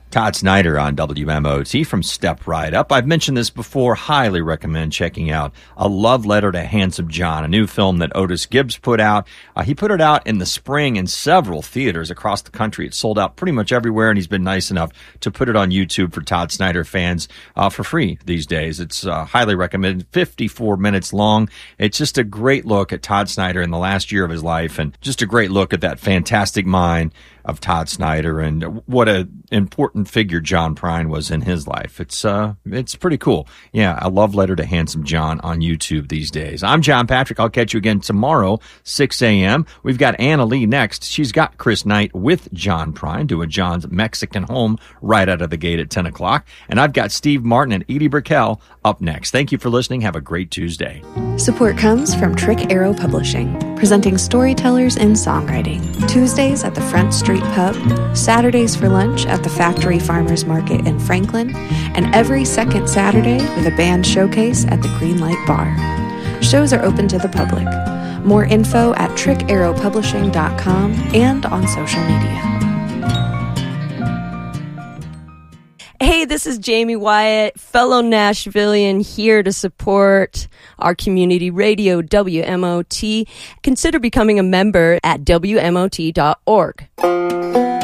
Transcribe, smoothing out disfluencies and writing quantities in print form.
Todd Snyder on WMOT from Step Right Up. I've mentioned this before. Highly recommend checking out A Love Letter to Handsome John, a new film that Otis Gibbs put out. He put it out in the spring in several theaters across the country. It sold out pretty much everywhere, and he's been nice enough to put it on YouTube for Todd Snyder fans for free these days. It's highly recommended. 54 minutes long. It's just a great look at Todd Snyder in the last year of his life, and just a great look at that fantastic mind of Todd Snyder and what an important figure John Prine was in his life. It's pretty cool. Yeah, A Love Letter to Handsome John on YouTube these days. I'm John Patrick. I'll catch you again tomorrow, 6 a.m. We've got Anna Lee next. She's got Chris Knight with John Prine doing John's Mexican Home right out of the gate at 10 o'clock. And I've got Steve Martin and Edie Brickell up next. Thank you for listening. Have a great Tuesday. Support comes from Trick Arrow Publishing, presenting storytellers in songwriting. Tuesdays at the Front Street Pub, Saturdays for lunch at the Factory Farmers Market in Franklin, and every second Saturday with a band showcase at the Greenlight Bar. Shows are open to the public. More info at trickarrowpublishing.com and on social media. Hey, this is Jamie Wyatt, fellow Nashvilleian, here to support our community radio, WMOT. Consider becoming a member at WMOT.org.